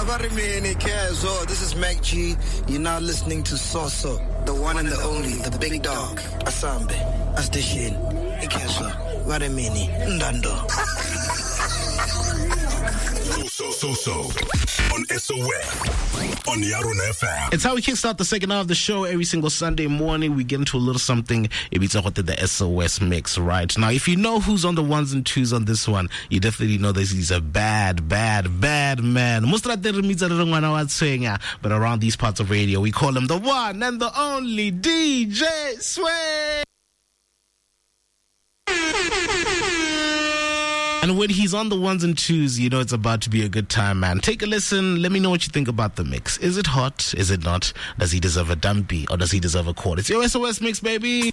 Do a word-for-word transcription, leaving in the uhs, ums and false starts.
Varimini Kezo. This is Mac G. You're now listening to Soso, the one and the only, the big dog. Asambe, Astishin, Ikezo, Varimini, Ndando. So, so, so, on S O S, on Yarun F M. It's how we kickstart the second hour of the show every single Sunday morning. We get into a little something. It's the S O S mix, right? Now, if you know who's on the ones and twos on this one, you definitely know this is a bad, bad, bad man. But around these parts of radio, we call him the one and the only D J Sway. And when he's on the ones and twos, you know it's about to be a good time, man. Take a listen. Let me know what you think about the mix. Is it hot? Is it not? Does he deserve a dumpy or does he deserve a quad? It's your S O S mix, baby.